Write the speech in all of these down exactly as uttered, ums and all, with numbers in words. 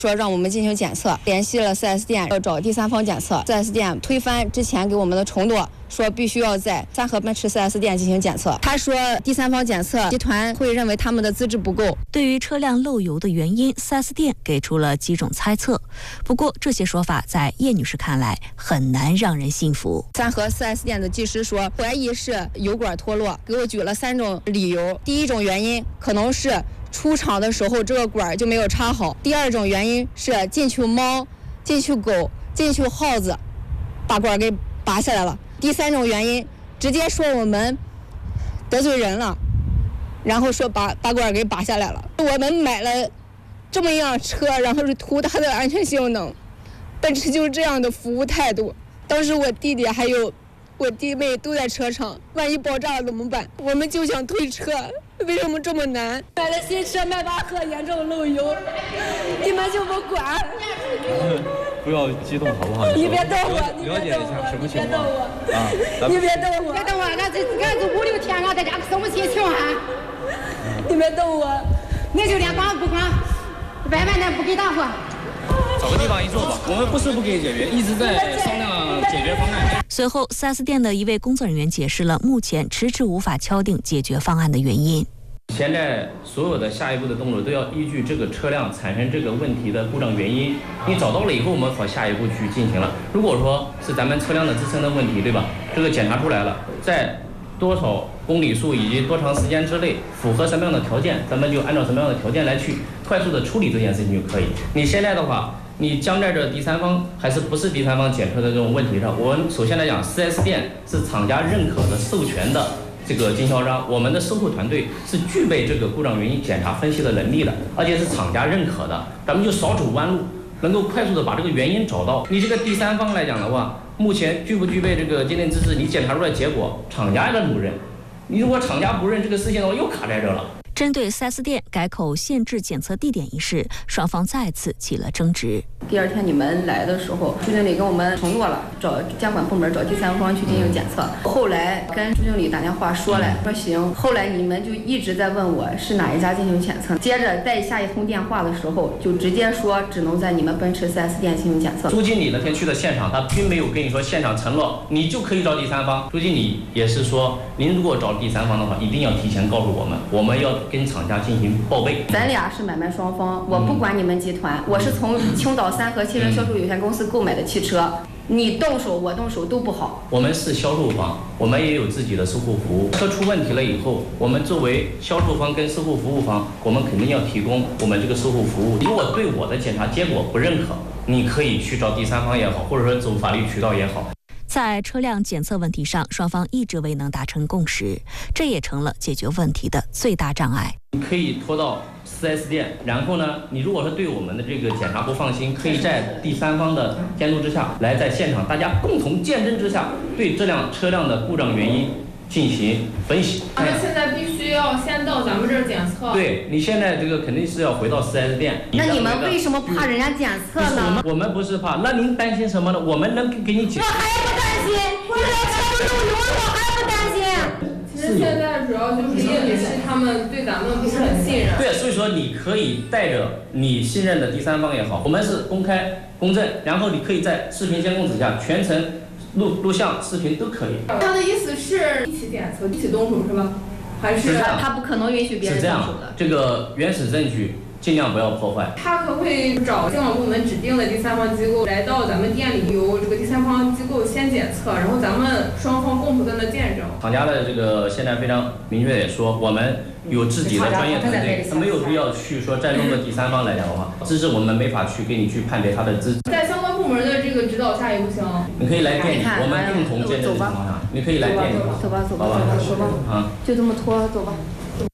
说让我们进行检测，联系了 四 S 店要找第三方检测， 四 S 店推翻之前给我们的承诺，说必须要在三河奔驰 四 S 店进行检测。他说第三方检测集团会认为他们的资质不够。 对于车辆漏油的原因， 四 S 店给出了几种猜测，不过这些说法在叶女士看来很难让人信服。 三河 四 S 店的技师说怀疑是油管脱落，给我举了三种理由。第一种原因可能是出厂的时候这个管就没有插好，第二种原因是进去猫、进去狗、进去耗子把管给拔下来了，第三种原因直接说我们得罪人了，然后说把把管给拔下来了。我们买了这么一辆车，然后是图它的安全性能，奔驰就是这样的服务态度。当时我弟弟还有我弟妹都在车上，万一爆炸了怎么办？我们就想退车，为什么这么难？买了新车迈巴赫严重漏油，你们就不管？ 不要激动好不好？ 你别逗我， 了解一下什么情况啊？你别逗我， 别逗我，俺这俺这五六天俺在家生不起情啊！ 你别逗我， 你就连管不管，外卖咱不给答复。 找个地方一坐吧，我们不是不给解决，一直在商量解决方案。 随后 四 S 店的一位工作人员解释了目前迟迟无法敲定解决方案的原因。 现在所有的下一步的动作都要依据这个车辆产生这个问题的故障原因，你找到了以后，我们好下一步去进行了。如果说是咱们车辆的自身的问题，对吧？这个检查出来了，在多少公里数以及多长时间之内符合什么样的条件，咱们就按照什么样的条件来去快速的处理这件事情就可以。你现在的话，你将在这第三方还是不是第三方检测的这种问题上，我们首先来讲 四 S 店是厂家认可的授权的这个经销商，我们的售后团队是具备这个故障原因检查分析的能力的，而且是厂家认可的，咱们就少走弯路，能够快速的把这个原因找到。你这个第三方来讲的话，目前具不具备这个鉴定资质，你检查出来结果厂家认不认？你如果厂家不认这个事情的话，又卡在这了。 针对 四 S 店改口限制检测地点一事，双方再次起了争执。 第二天你们来的时候，朱经理跟我们承诺了找监管部门找第三方去进行检测。后来跟朱经理打电话说了，说行。后来你们就一直在问我是哪一家进行检测。接着在下一通电话的时候，就直接说只能在你们奔驰 四 S 店进行检测。 朱经理那天去的现场，他并没有跟你说现场承诺你就可以找第三方。朱经理也是说，您如果找第三方的话，一定要提前告诉我们，我们要跟厂家进行报备。 咱俩是买卖双方，我不管你们集团，我是从青岛三河汽车销售有限公司购买的汽车，你动手我动手都不好。 我们是销售方，我们也有自己的售后服务。车出问题了以后，我们作为销售方跟售后服务方，我们肯定要提供我们这个售后服务。如果对我的检查结果不认可，你可以去找第三方也好，或者说走法律渠道也好。 在车辆检测问题上，双方一直未能达成共识，这也成了解决问题的最大障碍。 你可以拖到 四 S 店，然后呢，你如果是对我们的这个检查不放心，可以在第三方的监督之下，来在现场大家共同见证之下，对这辆车辆的故障原因进行分析。 咱们现在必须要先到咱们这儿检测。 对，你现在这个肯定是要回到 四 S 店。 那你们为什么怕人家检测呢？ 我们不是怕，那您担心什么呢？我们能给你解决。 我还不担心，我这车漏油了，我还不担心。 其实现在主要就是叶女士他们对咱们不是很信任。 对，所以说你可以带着你信任的第三方也好，我们是公开公正，然后你可以在视频监控之下全程录录像、视频都可以。 他的意思是一起检测、一起动手是吧？还是他不可能允许别人动手的。 这个原始证据尽量不要破坏。 他可不可以找监管部门指定的第三方机构来到咱们店里，由这个第三方机构先检测，然后咱们双方共同在那见证。 厂家的这个现在非常明确的说，我们有自己的专业团队，他没有必要去说再弄个第三方来讲的话，资质我们没法去给你去判别他的资质。 在相关部门的这个指导下也不行。 你可以来店里，我们共同见证这个情况下，你可以来店里。 走吧走吧走吧走吧啊！就这么拖，走吧。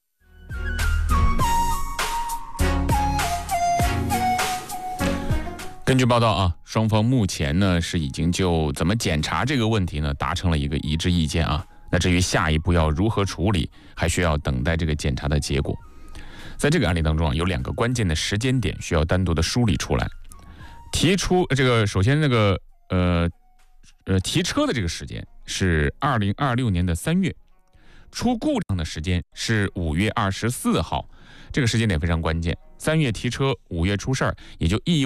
根据报道啊，双方目前呢是已经就怎么检查这个问题呢达成了一个一致意见啊。那至于下一步要如何处理，还需要等待这个检查的结果。在这个案例当中啊，有两个关键的时间点需要单独的梳理出来。提出这个，首先那个呃呃提车的这个时间是二零二六年的三月，出故障的时间是五月二十四号，这个时间点非常关键。三月提车，五月出事儿，也就意味